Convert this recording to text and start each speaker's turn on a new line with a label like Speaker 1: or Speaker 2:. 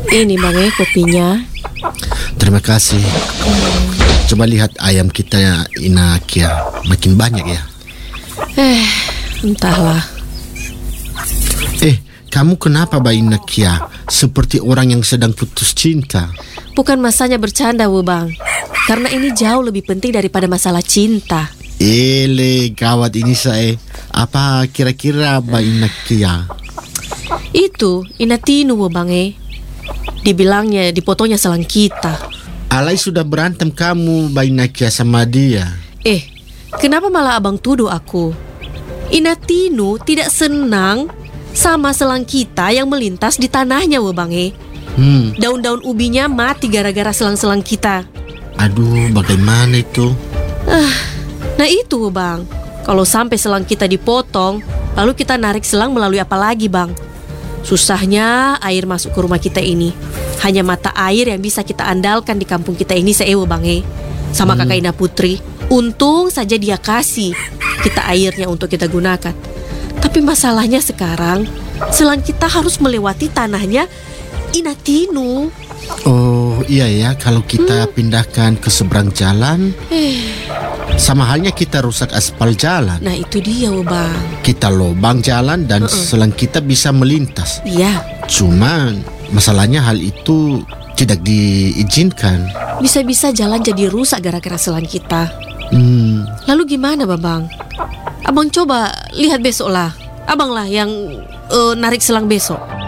Speaker 1: Ini Bang kopinya.
Speaker 2: Terima kasih. Coba lihat ayam kita Inakia, makin banyak ya.
Speaker 1: Entahlah.
Speaker 2: Kamu kenapa Mbak Inakia? Seperti orang yang sedang putus cinta.
Speaker 1: Bukan masanya bercanda Bang. Karena ini jauh lebih penting daripada masalah cinta.
Speaker 2: Gawat ini saya. Apa kira-kira Mbak Inakia?
Speaker 1: Itu Inatinu Bang Dibilangnya, dipotonya selang kita.
Speaker 2: Alai sudah berantem kamu Mbak Inakia sama dia.
Speaker 1: Kenapa malah abang tuduh aku? Inatinu tidak senang sama selang kita yang melintas di tanahnya Bang Daun-daun ubinya mati gara-gara selang-selang kita.
Speaker 2: Aduh, bagaimana itu?
Speaker 1: Nah itu Bang, kalau sampai selang kita dipotong, lalu kita narik selang melalui apa lagi Bang? Susahnya air masuk ke rumah kita ini. Hanya mata air yang bisa kita andalkan di kampung kita ini Bang sama kakak Ina Putri. Untung saja dia kasih kita airnya untuk kita gunakan. Tapi masalahnya sekarang, selang kita harus melewati tanahnya Inatinu.
Speaker 2: Oh iya ya, kalau kita pindahkan ke seberang jalan, sama halnya kita rusak aspal jalan.
Speaker 1: Nah itu dia Bang.
Speaker 2: Kita lobang jalan dan selang kita bisa melintas.
Speaker 1: Iya.
Speaker 2: Cuman masalahnya hal itu tidak diizinkan.
Speaker 1: Bisa-bisa jalan jadi rusak gara-gara selang kita. Lalu gimana Bang? Abang coba lihat besok lah. Abang lah yang narik selang besok.